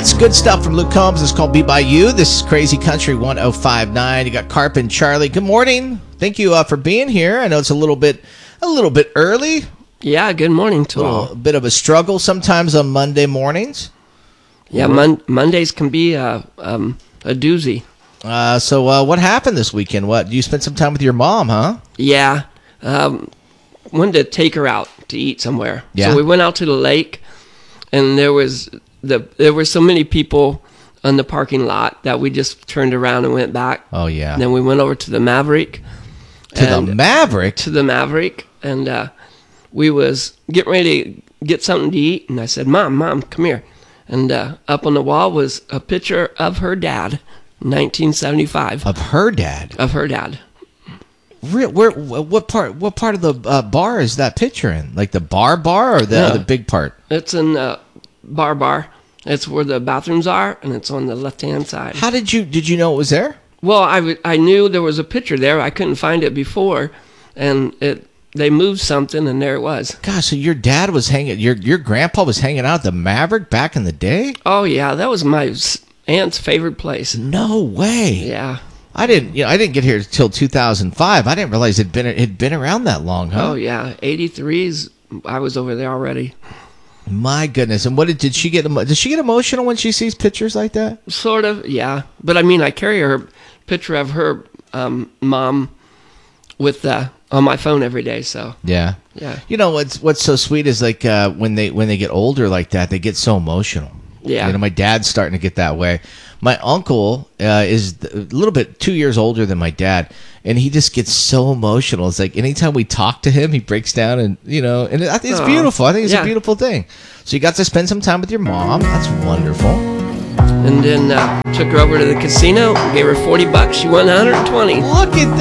That's good stuff from Luke Combs. It's called Be By You. This is Crazy Country 105.9. You got Carp and Charlie. Good morning. Thank you for being here. I know it's a little bit early. Yeah, good morning to all. A bit of a struggle sometimes on Monday mornings. Yeah, Mondays can be a doozy. So what happened this weekend? What, you spent some time with your mom, huh? Yeah, wanted to take her out to eat somewhere. Yeah. So we went out to the lake, and there were so many people on the parking lot that we just turned around and went back. Oh yeah. And then we went over to the Maverick. To the Maverick, and we was getting ready to get something to eat, and I said, Mom, come here. And up on the wall was a picture of her dad, 1975. Of her dad? Of her dad. What part of the bar is that picture in? Like the bar or the big part? It's in the bar. It's where the bathrooms are, and it's on the left-hand side. How did you know it was there? Well, I knew there was a picture there. I couldn't find it before, and they moved something, and there it was. Gosh, so your dad was your grandpa was hanging out at the Maverick back in the day? Oh yeah, that was my aunt's favorite place. No way. Yeah. I didn't get here till 2005. I didn't realize it'd been around that long, huh? Oh yeah, 83's. I was over there already. My goodness! And did she get? Does she get emotional when she sees pictures like that? Sort of, yeah. But I mean, I carry her picture of her mom with on my phone every day. So yeah. You know what's so sweet is like when they get older like that, they get so emotional. Yeah. You know, my dad's starting to get that way. My uncle is a little bit 2 years older than my dad, and he just gets so emotional. It's like anytime we talk to him, he breaks down, and I think it's beautiful. I think it's a beautiful thing. So you got to spend some time with your mom. That's wonderful. And then took her over to the casino, gave her $40. She won 120. Look at